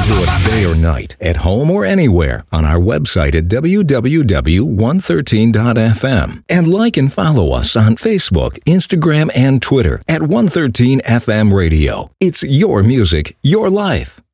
to us day or night, at home or anywhere, on our website at www.113.fm. And like and follow us on Facebook, Instagram, and Twitter at 113 FM Radio. It's your music, your life.